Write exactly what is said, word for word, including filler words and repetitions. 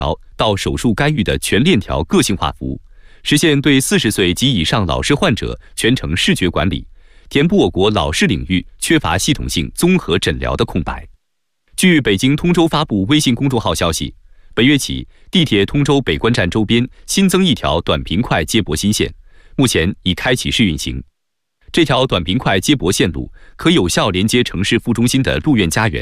到手术干预的全链条个性化服务，实现对四十岁及以上老视患者全程视觉管理，填补我国老视领域缺乏系统性综合诊疗的空白。据北京通州发布微信公众号消息，本月起，地铁通州北关站周边新增一条短平快接驳新线，目前已开启试运行。这条短平快接驳线路可有效连接城市副中心的陆苑家园